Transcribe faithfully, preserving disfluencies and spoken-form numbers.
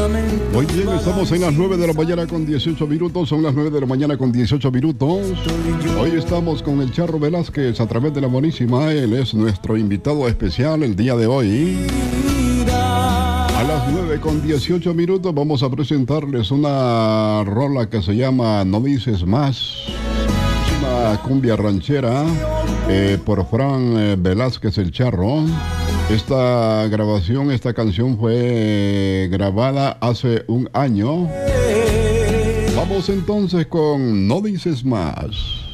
Muy bien, estamos en las nueve de la mañana con dieciocho minutos. Son las nueve de la mañana con dieciocho minutos. Hoy estamos con el Charro Velázquez a través de la Buenísima. Él es nuestro invitado especial el día de hoy. A las nueve con dieciocho minutos vamos a presentarles una rola que se llama No Dices Más. Es una cumbia ranchera eh, por Fran eh, Velázquez el Charro. Esta grabación, esta canción fue grabada hace un año. Vamos entonces con No Dices Más.